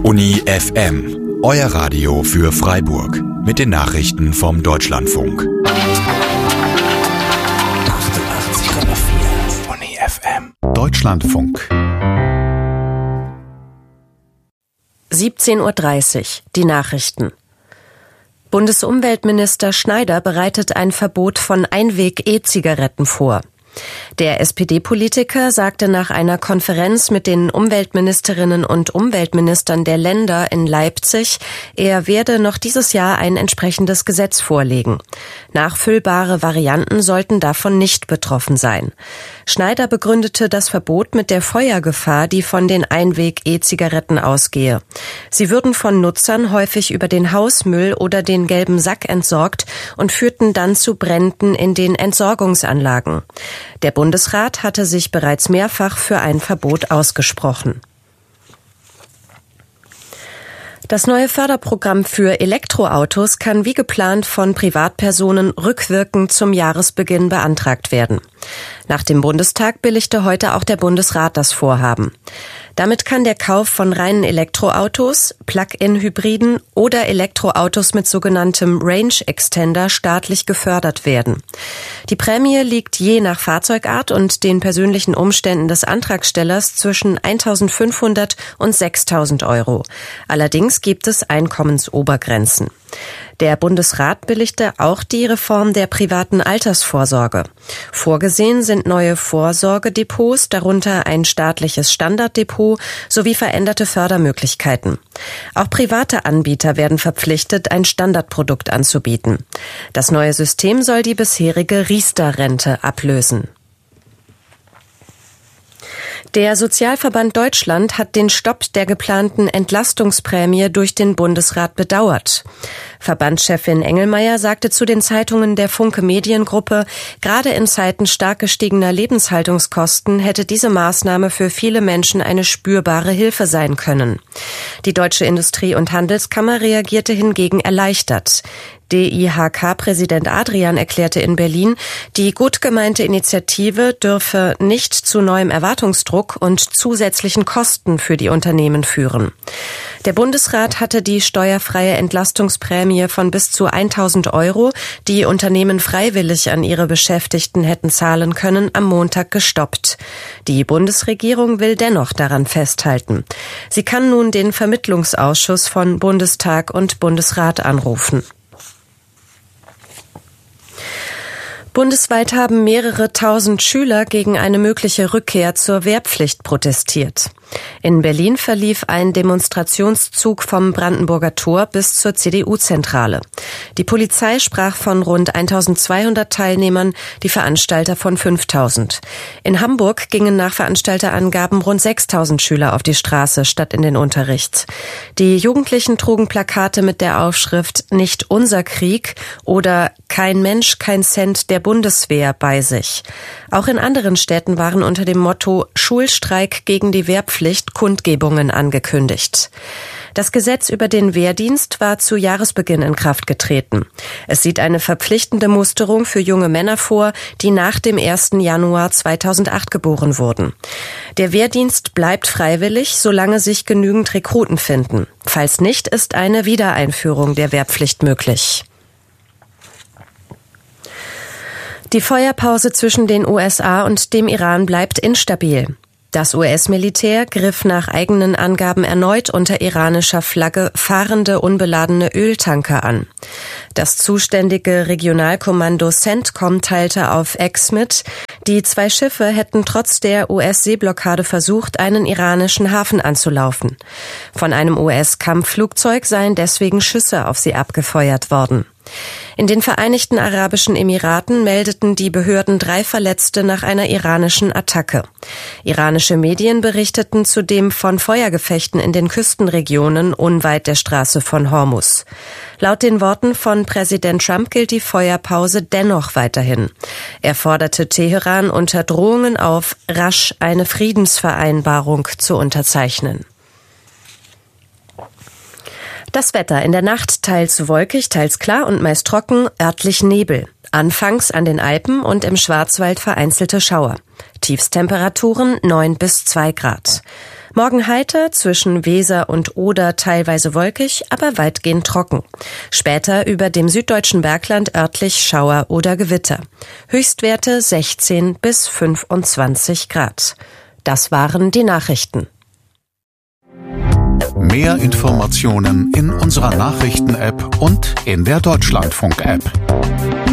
Uni FM, euer Radio für Freiburg. Mit den Nachrichten vom Deutschlandfunk. 88,4 Uni FM. Deutschlandfunk. 17:30 Uhr, die Nachrichten. Bundesumweltminister Schneider bereitet ein Verbot von Einweg-E-Zigaretten vor. Der SPD-Politiker sagte nach einer Konferenz mit den Umweltministerinnen und Umweltministern der Länder in Leipzig, er werde noch dieses Jahr ein entsprechendes Gesetz vorlegen. Nachfüllbare Varianten sollten davon nicht betroffen sein. Schneider begründete das Verbot mit der Feuergefahr, die von den Einweg-E-Zigaretten ausgehe. Sie würden von Nutzern häufig über den Hausmüll oder den gelben Sack entsorgt und führten dann zu Bränden in den Entsorgungsanlagen. Der Bundesrat hatte sich bereits mehrfach für ein Verbot ausgesprochen. Das neue Förderprogramm für Elektroautos kann wie geplant von Privatpersonen rückwirkend zum Jahresbeginn beantragt werden. Nach dem Bundestag billigte heute auch der Bundesrat das Vorhaben. Damit kann der Kauf von reinen Elektroautos, Plug-in-Hybriden oder Elektroautos mit sogenanntem Range Extender staatlich gefördert werden. Die Prämie liegt je nach Fahrzeugart und den persönlichen Umständen des Antragstellers zwischen 1.500 und 6.000 Euro. Allerdings gibt es Einkommensobergrenzen. Der Bundesrat billigte auch die Reform der privaten Altersvorsorge. Vorgesehen sind neue Vorsorgedepots, darunter ein staatliches Standarddepot sowie veränderte Fördermöglichkeiten. Auch private Anbieter werden verpflichtet, ein Standardprodukt anzubieten. Das neue System soll die bisherige Riester-Rente ablösen. Der Sozialverband Deutschland hat den Stopp der geplanten Entlastungsprämie durch den Bundesrat bedauert. Verbandschefin Engelmeier sagte zu den Zeitungen der Funke Mediengruppe, gerade in Zeiten stark gestiegener Lebenshaltungskosten hätte diese Maßnahme für viele Menschen eine spürbare Hilfe sein können. Die Deutsche Industrie- und Handelskammer reagierte hingegen erleichtert. DIHK-Präsident Adrian erklärte in Berlin, die gut gemeinte Initiative dürfe nicht zu neuem Erwartungsdruck und zusätzlichen Kosten für die Unternehmen führen. Der Bundesrat hatte die steuerfreie Entlastungsprämie von bis zu 1.000 Euro, die Unternehmen freiwillig an ihre Beschäftigten hätten zahlen können, am Montag gestoppt. Die Bundesregierung will dennoch daran festhalten. Sie kann nun den Vermittlungsausschuss von Bundestag und Bundesrat anrufen. Bundesweit haben mehrere tausend Schüler gegen eine mögliche Rückkehr zur Wehrpflicht protestiert. In Berlin verlief ein Demonstrationszug vom Brandenburger Tor bis zur CDU-Zentrale. Die Polizei sprach von rund 1.200 Teilnehmern, die Veranstalter von 5.000. In Hamburg gingen nach Veranstalterangaben rund 6.000 Schüler auf die Straße statt in den Unterricht. Die Jugendlichen trugen Plakate mit der Aufschrift »Nicht unser Krieg« oder »Kein Mensch, kein Cent der Bundeswehr« bei sich. Auch in anderen Städten waren unter dem Motto »Schulstreik gegen die Wehrpflicht« Kundgebungen angekündigt. Das Gesetz über den Wehrdienst war zu Jahresbeginn in Kraft getreten. Es sieht eine verpflichtende Musterung für junge Männer vor, die nach dem 1. Januar 2008 geboren wurden. Der Wehrdienst bleibt freiwillig, solange sich genügend Rekruten finden. Falls nicht, ist eine Wiedereinführung der Wehrpflicht möglich. Die Feuerpause zwischen den USA und dem Iran bleibt instabil. Das US-Militär griff nach eigenen Angaben erneut unter iranischer Flagge fahrende unbeladene Öltanker an. Das zuständige Regionalkommando CENTCOM teilte auf X mit, die 2 Schiffe hätten trotz der US-Seeblockade versucht, einen iranischen Hafen anzulaufen. Von einem US-Kampfflugzeug seien deswegen Schüsse auf sie abgefeuert worden. In den Vereinigten Arabischen Emiraten meldeten die Behörden 3 Verletzte nach einer iranischen Attacke. Iranische Medien berichteten zudem von Feuergefechten in den Küstenregionen unweit der Straße von Hormuz. Laut den Worten von Präsident Trump gilt die Feuerpause dennoch weiterhin. Er forderte Teheran unter Drohungen auf, rasch eine Friedensvereinbarung zu unterzeichnen. Das Wetter: in der Nacht teils wolkig, teils klar und meist trocken, örtlich Nebel. Anfangs an den Alpen und im Schwarzwald vereinzelte Schauer. Tiefstemperaturen 9 bis 2 Grad. Morgen heiter, zwischen Weser und Oder teilweise wolkig, aber weitgehend trocken. Später über dem süddeutschen Bergland örtlich Schauer oder Gewitter. Höchstwerte 16 bis 25 Grad. Das waren die Nachrichten. Mehr Informationen in unserer Nachrichten-App und in der Deutschlandfunk-App.